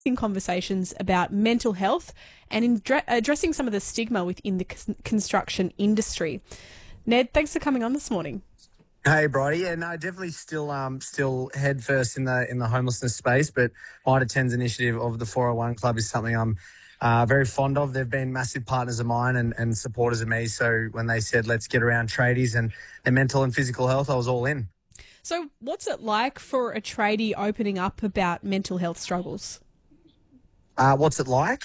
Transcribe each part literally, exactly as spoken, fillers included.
in conversations about mental health and in dre- addressing some of the stigma within the c- construction industry. Ned, thanks for coming on this morning. Hey, Bridie. Yeah, no, definitely still um still head first in the in the homelessness space, but Mitre ten's initiative of the four oh one Club is something I'm uh, very fond of. They've been massive partners of mine and, and supporters of me. So when they said let's get around tradies and their mental and physical health, I was all in. So what's it like for a tradie opening up about mental health struggles? Uh, what's it like?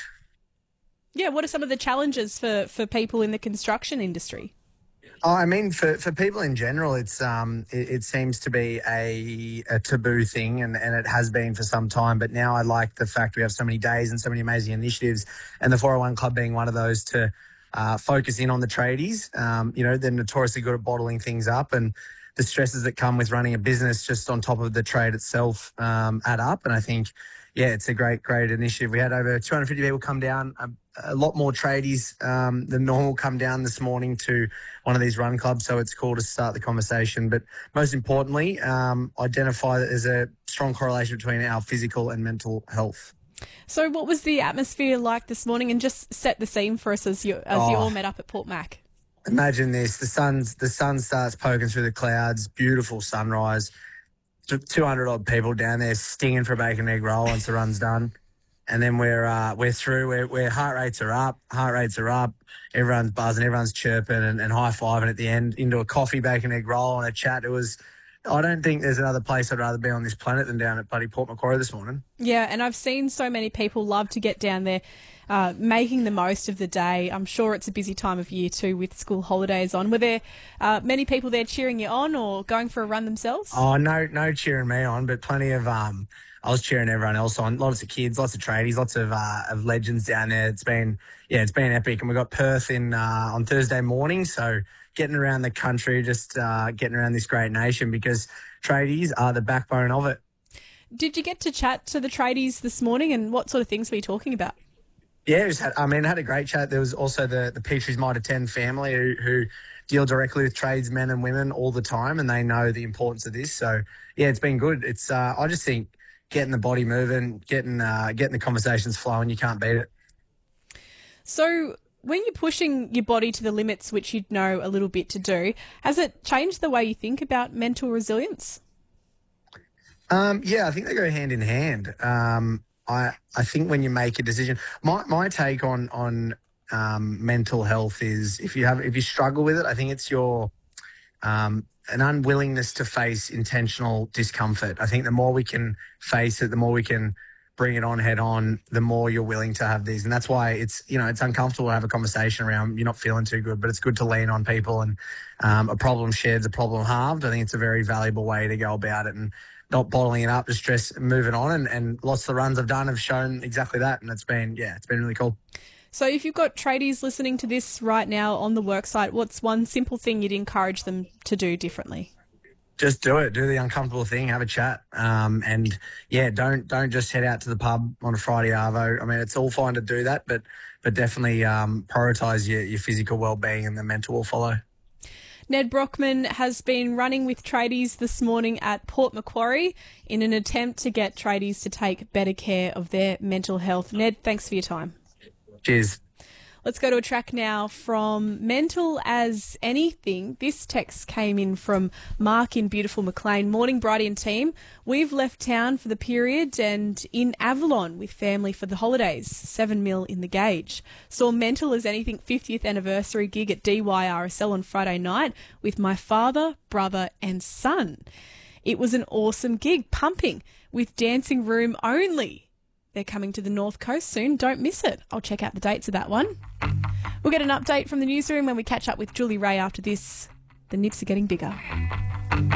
Yeah, what are some of the challenges for, for people in the construction industry? Oh, I mean, for, for people in general, it's um, it, it seems to be a, a taboo thing, and, and it has been for some time. But now I like the fact we have so many days and so many amazing initiatives, and the four oh one Club being one of those to uh, focus in on the tradies. Um, you know, they're notoriously good at bottling things up, and the stresses that come with running a business just on top of the trade itself um, add up. And I think, yeah, it's a great, great initiative. We had over two hundred fifty people come down, a, a lot more tradies um, than normal come down this morning to one of these run clubs. So it's cool to start the conversation. But most importantly, um, identify that there's a strong correlation between our physical and mental health. So what was the atmosphere like this morning? And just set the scene for us as you, as Oh. you all met up at Port Mac. Imagine this: the sun's the sun starts poking through the clouds. Beautiful sunrise. two hundred odd people down there stinging for a bacon egg roll once the run's done, and then we're uh, we're through. We're, we're heart rates are up. Heart rates are up. Everyone's buzzing. Everyone's chirping and, and high fiving at the end into a coffee, bacon egg roll and a chat. It was. I don't think there's another place I'd rather be on this planet than down at bloody Port Macquarie this morning. Yeah, and I've seen so many people love to get down there, uh, making the most of the day. I'm sure it's a busy time of year too with school holidays on. Were there uh, many people there cheering you on or going for a run themselves? Oh, no, no cheering me on, but plenty of um. I was cheering everyone else on. Lots of kids, lots of tradies, lots of uh, of legends down there. It's been yeah, it's been epic, and we got Perth in uh, on Thursday morning, so getting around the country, just uh, getting around this great nation because tradies are the backbone of it. Did you get to chat to the tradies this morning, and what sort of things were you talking about? Yeah, it was, I mean, I had a great chat. There was also the the Petrie's Mitre ten family who, who deal directly with tradesmen and women all the time, and they know the importance of this. So yeah, it's been good. It's uh, I just think getting the body moving, getting uh, getting the conversations flowing, you can't beat it. So when you're pushing your body to the limits, which you'd know a little bit to do, has it changed the way you think about mental resilience? Um, yeah, I think they go hand in hand. Um, I I think when you make a decision, my my take on on um, mental health is if you have if you struggle with it, I think it's your um, an unwillingness to face intentional discomfort. I think the more we can face it, the more we can bring it on head on, the more you're willing to have these. And that's why it's, you know, it's uncomfortable to have a conversation around you're not feeling too good, but it's good to lean on people, and um, a problem shared is a problem halved. I think it's a very valuable way to go about it, and not bottling it up, just stress and moving on. And, and lots of the runs I've done have shown exactly that. And it's been, yeah, it's been really cool. So if you've got tradies listening to this right now on the worksite, what's one simple thing you'd encourage them to do differently? Just do it. Do the uncomfortable thing. Have a chat. Um, and yeah, don't don't just head out to the pub on a Friday arvo. I mean, it's all fine to do that, but but definitely um, prioritise your, your physical well-being, and the mental will follow. Ned Brockman has been running with tradies this morning at Port Macquarie in an attempt to get tradies to take better care of their mental health. Ned, thanks for your time. Cheers. Let's go to a track now from Mental as Anything. This text came in from Mark in beautiful Maclean. Morning, Bridie and team. We've left town for the period and in Avalon with family for the holidays. Seven mil in the gauge. Saw Mental as Anything fiftieth anniversary gig at D Y R S L on Friday night with my father, brother and son. It was an awesome gig, pumping, with dancing room only. They're coming to the North Coast soon. Don't miss it. I'll check out the dates of that one. We'll get an update from the newsroom when we catch up with Julie Ray after this. The nips are getting bigger.